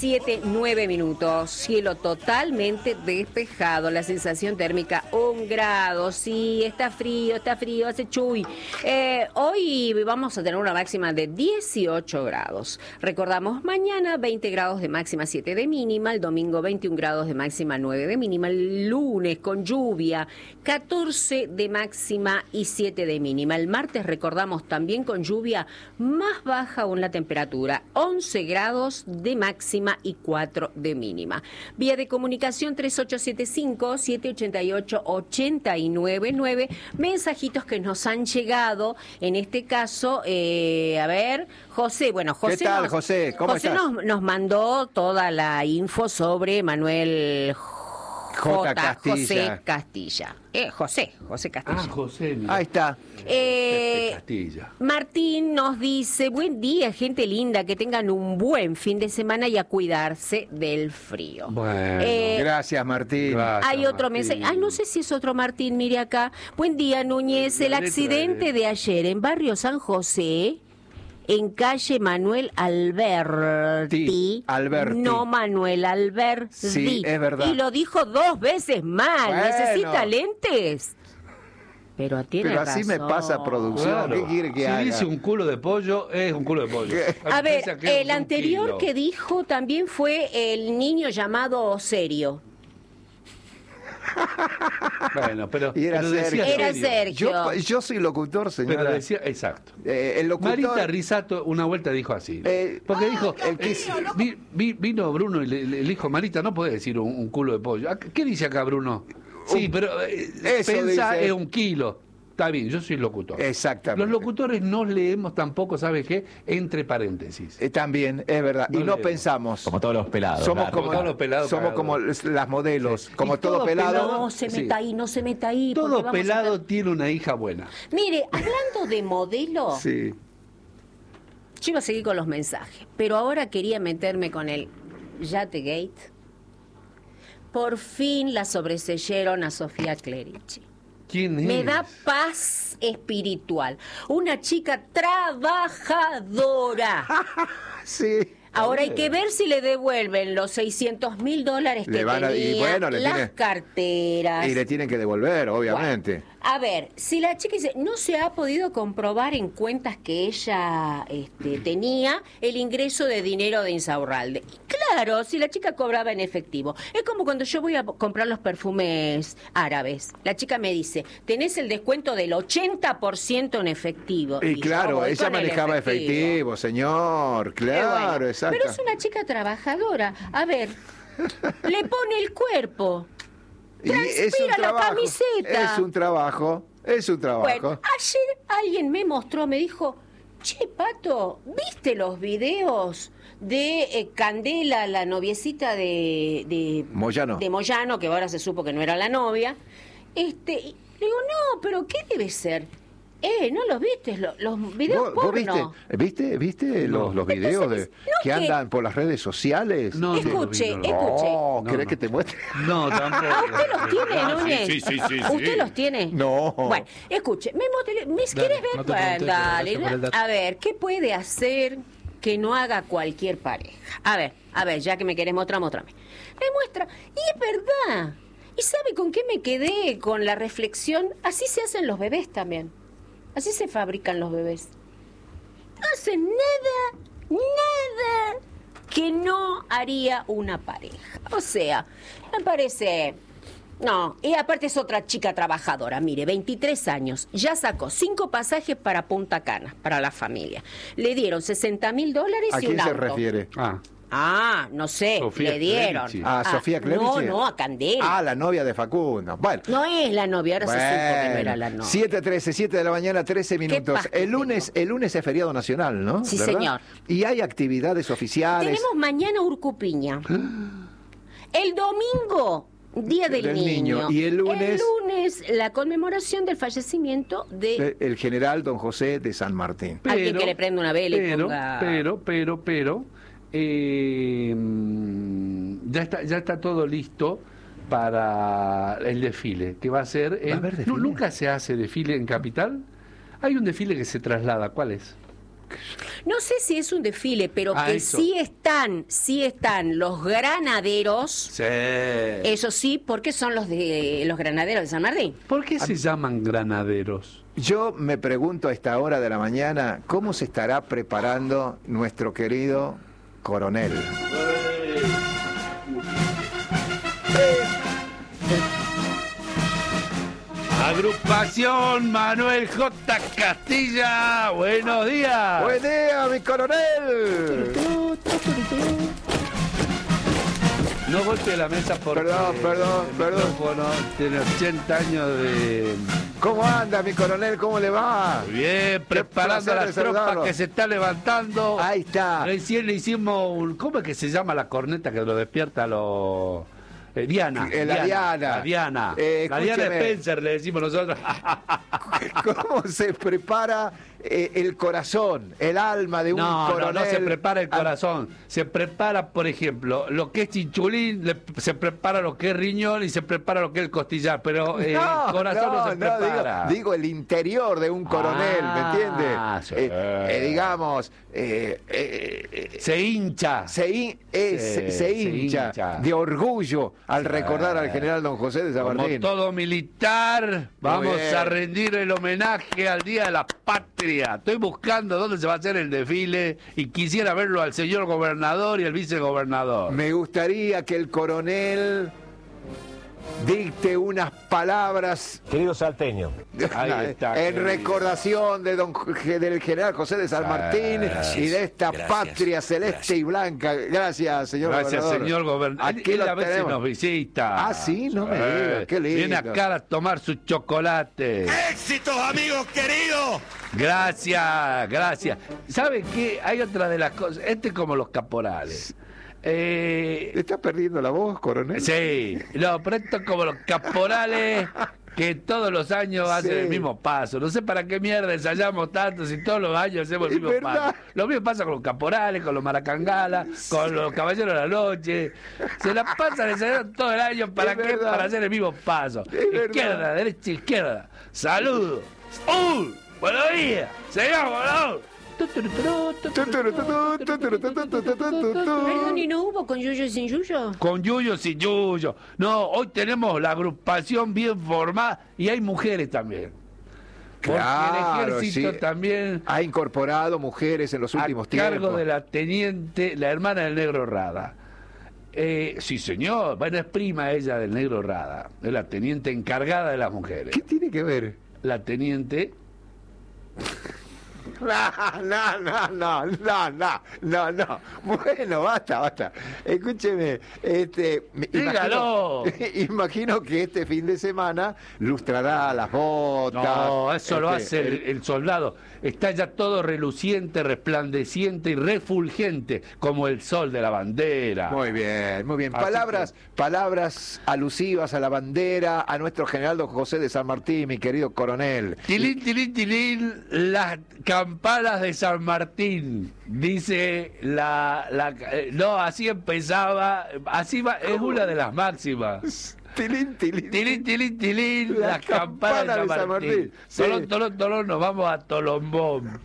7:09. Cielo totalmente despejado. La sensación térmica 1 grado. Sí, está frío, hace chuy. Hoy vamos a tener una máxima de 18 grados. Recordamos, mañana 20 grados de máxima, 7 de mínima. El domingo 21 grados de máxima, 9 de mínima. El lunes con lluvia, 14 de máxima y 7 de mínima. El martes recordamos también con lluvia, más baja aún la temperatura, 11 grados de máxima y 4 de mínima. Vía de comunicación 3875-788-899. Mensajitos que nos han llegado, en este caso, a ver, José, bueno, José. ¿Qué tal, José? ¿Cómo José estás? nos mandó toda la info sobre Manuel J. Castilla. José Castilla. José Castilla. Ah, José. Mira. Ahí está. Castilla. Martín nos dice, buen día, gente linda, que tengan un buen fin de semana y a cuidarse del frío. Bueno, Gracias, Martín. gracias, Hay otro Martín. mensaje. No sé si es otro Martín, mire acá. Buen día, Núñez. El La letra accidente de ayer en Barrio San José, en calle Manuel Alberti. Alberti. No Manuel Alberti. Sí, es verdad. Y lo dijo 2 veces mal. Bueno. Necesita lentes. Pero tiene Pero así me razón. pasa producción. Claro. ¿Qué quiere que si haga? dice un culo de pollo, es un culo de pollo. A ver, Piensa que es el un anterior kilo. que dijo también fue el niño llamado Serio. Bueno, pero, Y era pero decía Sergio. Era Sergio. Yo soy locutor, señora. Pero decía, exacto. El locutor. Marita Risato una vuelta dijo así. Porque dijo, vino Bruno y le dijo, Marita, no podés decir un culo de pollo. ¿Qué dice acá Bruno? Sí, pero eso pensá dice. es 1 kilo. Está bien, yo soy locutor. Exactamente. Los locutores no leemos tampoco, ¿sabes qué? Entre paréntesis. También, es verdad. No y no leemos. pensamos. Como todos los pelados. Somos claro. como, todos los pelados somos cagados. como las modelos, Sí. como Y todo todo pelado. pelado. No se Sí. meta ahí, no se meta ahí. porque Todo vamos a pelado estar- tiene una hija buena. Mire, hablando de modelo, Sí. yo iba a seguir con los mensajes, pero ahora quería meterme con el Yategate. Por fin la sobreseyeron a Sofía Clerici. ¿Quién es? Me da paz espiritual. Una chica trabajadora. Sí. Ahora hay que ver si le devuelven los $600.000 que Le van a- y tenía, bueno, le las tiene- carteras. Y le tienen que devolver, obviamente. A ver, si la chica dice, no se ha podido comprobar en cuentas que ella tenía el ingreso de dinero de Insaurralde. Y claro, si la chica cobraba en efectivo. Es como cuando yo voy a comprar los perfumes árabes. La chica me dice, tenés el descuento del 80% en efectivo. Y yo claro, voy ella con el manejaba efectivo, señor. Claro, bueno, exacto. pero es una chica trabajadora. A ver, le pone el cuerpo. Y es un transpira la trabajo, camiseta. Es un trabajo. Bueno, ayer alguien me mostró, me dijo, che, Pato, ¿viste los videos de Candela, la noviecita de Moyano. De Moyano, que ahora se supo que no era la novia? Y le digo, no, pero ¿qué debe ser? ¿No los viste? Los videos ¿Vos porno. viste No. los videos Entonces, no que es que- andan por las redes sociales? No, Escuche, no lo vi, no lo vi. escuche. Oh, No, ¿querés no. que te muestre? No, tampoco. ¿A usted los tiene, Ah, Núñez? sí, sí, sí, ¿Usted sí. los tiene? No. Bueno, escuche, ¿me quieres ver? no te pregunté, Dale, gracias por el dato. a ver, ¿qué puede hacer que no haga cualquier pareja? A ver, ya que me querés mostrar, mostrame. Me muestra, y es verdad. ¿Y sabe con qué me quedé? Con la reflexión, así se hacen los bebés también. Así se fabrican los bebés. No hacen nada que no haría una pareja. O sea, me parece... No, y aparte es otra chica trabajadora, mire, 23 años, ya sacó 5 pasajes para Punta Cana, para la familia. Le dieron $60.000 ¿A y quién un se auto. refiere? No sé, Sofía le dieron. Clerici. ¿A Sofía Clerici? No, a Candela. La novia de Facundo. Bueno. No es la novia, ahora se supo que no era la novia. 7:13, 7 de la mañana, 13 minutos. paz que El lunes es feriado nacional, ¿no? Sí, ¿verdad? señor. Y hay actividades oficiales. Tenemos mañana Urcupiña. El domingo, Día del Niño. Y el lunes- El lunes, la conmemoración del fallecimiento de El general don José de San Martín. alguien que le prenda una vela y pero, ponga... pero, ya está todo listo para el desfile, que va a ser... ¿Va a haber desfile? ¿Nunca se hace desfile en Capital? Hay un desfile que se traslada, ¿cuál es? No sé si es un desfile, pero que eso. sí están los granaderos. Sí. Eso sí, porque son los granaderos de San Martín. ¿Por qué se llaman granaderos? Yo me pregunto a esta hora de la mañana, ¿cómo se estará preparando nuestro querido coronel? Agrupación Manuel J. Castilla, buenos días. ¡Buen día, mi coronel! No golpee la mesa porque Perdón. tiene 80 años de... ¿Cómo anda, mi coronel? ¿Cómo le va? Muy bien, preparando placer a de las tropas saludarlo. que se está levantando. Ahí está. Recién le hicimos un... ¿Cómo es que se llama la corneta que lo despierta a los... Diana. La Diana. La Diana. La Escúcheme. Diana Spencer, le decimos nosotros. ¿Cómo se prepara el corazón, el alma de un coronel? No se prepara el corazón. Se prepara, por ejemplo, lo que es chinchulín, se prepara lo que es riñón y se prepara lo que es el costillar, pero el corazón no se prepara. Digo el interior de un coronel, ¿me entiende? Sí. Digamos... se hincha. Se hincha de orgullo al recordar al general don José de San Como Martín. todo militar, vamos bien. a rendir el homenaje al Día de la Patria. Estoy buscando dónde se va a hacer el desfile y quisiera verlo al señor gobernador y al vicegobernador. Me gustaría que el coronel dicte unas palabras, Querido salteño, Ahí está, en querido. recordación de del general José de San Martín y de esta patria celeste y blanca. Gracias, señor Gracias, gobernador. señor gobernador. Aquí Él lo a veces tenemos. nos visita. Ah, sí, no me diga, qué lindo. Viene acá a tomar su chocolate. ¡éxitos, amigos queridos! Gracias. ¿Sabe qué? Hay otra de las cosas. Este es como los caporales. ¿Está perdiendo la voz, coronel? Sí, no, pero esto es como los caporales que todos los años hacen Sí. el mismo paso. No sé para qué mierda ensayamos tanto si todos los años hacemos el Es mismo verdad. paso. Lo mismo pasa con los caporales, con los maracangalas, con los caballeros de la noche. Se la pasan ensayando todo el año. ¿Para Es qué? verdad. Para hacer el mismo paso. Es Izquierda, verdad. derecha, izquierda. Saludos. Buenos días. Señor gobernador. Perdón, ¿y no hubo con Yuyo y sin Yuyo? Con Yuyo sin Yuyo. No, hoy tenemos la agrupación bien formada y hay mujeres también. Porque Claro, el ejército sí. también Ha incorporado mujeres en los últimos a cargo tiempos. de la teniente, la hermana del Negro Rada. Sí, señor. Bueno, es prima ella del Negro Rada. Es la teniente encargada de las mujeres. ¿Qué tiene que ver? La teniente... No. Bueno, basta. Escúcheme, Dígalo. imagino que este fin de semana lustrará las botas. No, eso lo hace el soldado. Está ya todo reluciente, resplandeciente y refulgente, como el sol de la bandera. Muy bien. Así Palabras alusivas a la bandera, a nuestro general don José de San Martín, mi querido coronel. Tilín, las campanas de San Martín, dice no, así empezaba, así va, es una de las máximas. Tilín, las campanas de San Martín. Sí. Tolón, nos vamos a Tolombón.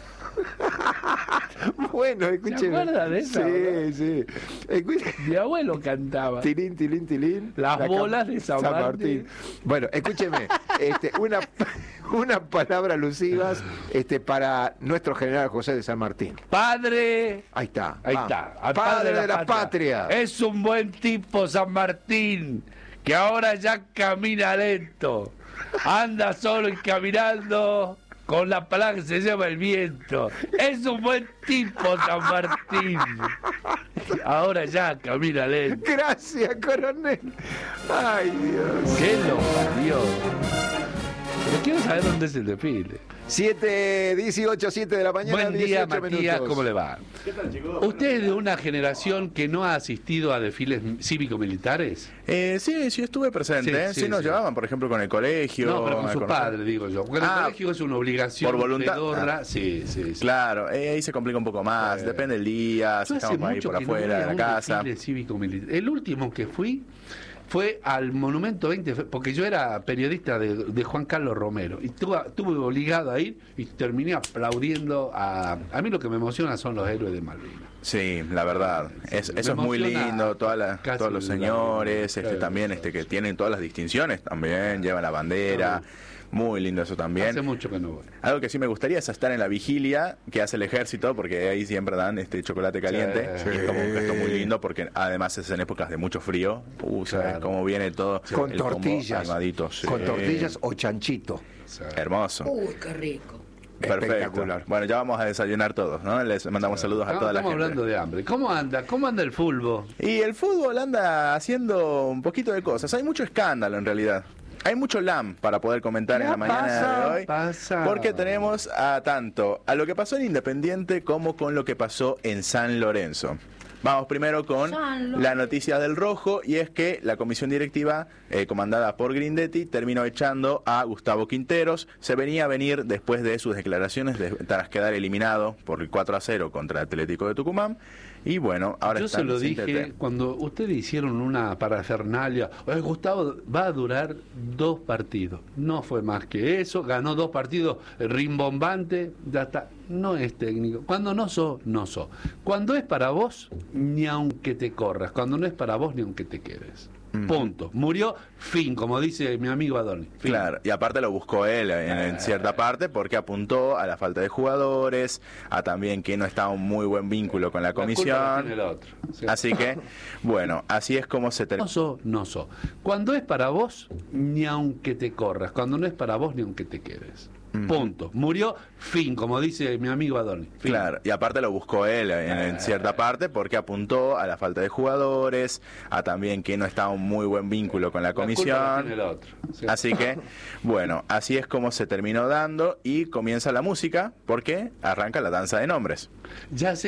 Bueno, escúcheme. ¿Se acuerda de esa, Sí. Mi abuelo cantaba. Tilín. Las bolas de San Martín. Bueno, escúcheme, una palabra alusivas para nuestro general José de San Martín. Padre. Ahí está. Al Padre de la patria. Es un buen tipo San Martín, que ahora ya camina lento. Anda solo y caminando con la palanca que se lleva el viento. Es un buen tipo San Martín. Ahora ya camina lento. Gracias, coronel. Ay, Dios. ¿Qué lo parió? Pero quiero saber dónde es el desfile. 7:18, 7 de la mañana. Buen día, 18 Matías, minutos. ¿cómo le va? ¿Qué tal, chicos? ¿Usted es de una generación que no ha asistido a desfiles cívico-militares? Sí, estuve presente. Sí, Sí, nos sí. llevaban, por ejemplo, con el colegio. No, pero con a su conocer. padre, digo yo. Porque el colegio es una obligación por voluntad. pedorra. Sí. Claro, ahí se complica un poco más. Depende del día, si Yo hace estamos ahí mucho por que no afuera voy de a la un casa. desfile cívico-militar. El último que fui fue al Monumento 20, porque yo era periodista de Juan Carlos Romero, y estuve obligado a ir y terminé aplaudiendo a mí lo que me emociona son los héroes de Malvinas. Sí, la verdad. Eso es muy lindo, todos los señores, también que tienen todas las distinciones también, llevan la bandera. Muy lindo eso también. Hace mucho que no voy. Algo que sí me gustaría es estar en la vigilia que hace el ejército, porque ahí siempre dan chocolate caliente. Sí. Y es como un gesto muy lindo, porque además es en épocas de mucho frío. ¿Sabes cómo viene todo? Con el combo tortillas. animadito, sí. Con tortillas o chanchito. Hermoso. Uy, qué rico. Perfecto. Espectacular. Bueno, ya vamos a desayunar todos, ¿no? Les mandamos saludos a toda la gente. Estamos hablando de hambre. ¿Cómo anda el fútbol? Y el fútbol anda haciendo un poquito de cosas. Hay mucho escándalo en realidad. Hay mucho LAM para poder comentar en la mañana de hoy. Porque tenemos tanto a lo que pasó en Independiente como con lo que pasó en San Lorenzo. Vamos primero con la noticia del Rojo, y es que la comisión directiva comandada por Grindetti terminó echando a Gustavo Quinteros. Se venía a venir después de sus declaraciones tras quedar eliminado por el 4-0 contra el Atlético de Tucumán. Y bueno, ahora yo se lo dije cuando ustedes hicieron una parafernalia. Gustavo va a durar 2 partidos. No fue más que eso. Ganó 2 partidos rimbombante. Ya está. No es técnico. Cuando no sos, no sos. Cuando es para vos, ni aunque te corras. Cuando no es para vos, ni aunque te quedes. Punto. Murió, fin, como dice mi amigo Adoni. Fin. Claro, y aparte lo buscó él en cierta parte, porque apuntó a la falta de jugadores, a también que no estaba un muy buen vínculo con la comisión. La tiene el otro. Sí. Así que, bueno, así es como se termina. No sos. Cuando es para vos, ni aunque te corras. Cuando no es para vos, ni aunque te quedes. Punto. Murió, fin, como dice mi amigo Adoni. Fin. Claro, y aparte lo buscó él en cierta parte, porque apuntó a la falta de jugadores, a también que no estaba un muy buen vínculo con la comisión. La tiene el otro. Sí. Así que, bueno, así es como se terminó dando, y comienza la música, porque arranca la danza de nombres. Ya sé